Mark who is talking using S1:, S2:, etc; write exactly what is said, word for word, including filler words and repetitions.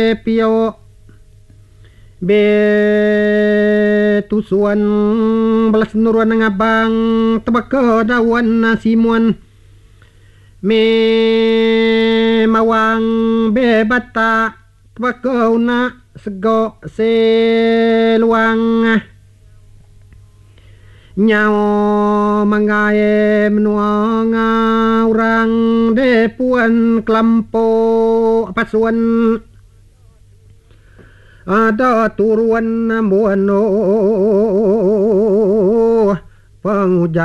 S1: pio be tusuan belas nuruan ngabang tebaka dawan simuan me mawang be bata tebaka una sego seluang nyao mangae menuang orang de puan kelampo pasuan ada turuan buano penguja